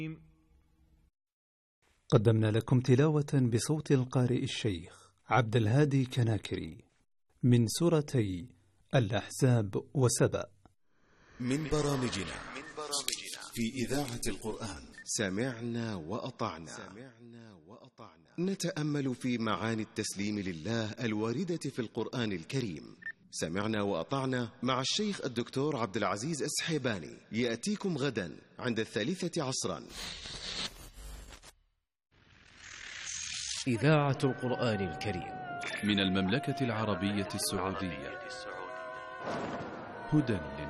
قدمنا لكم تلاوة بصوت القارئ الشيخ عبد الهادي كناكري من سورتي الأحزاب وسبأ. من برامجنا في إذاعة القرآن سمعنا وأطعنا. نتأمل في معاني التسليم لله الواردة في القرآن الكريم. سمعنا وأطعنا مع الشيخ الدكتور عبد العزيز السحيباني يأتيكم غدا عند 3 عصرا. إذاعة القرآن الكريم من المملكة العربية السعودية. هدى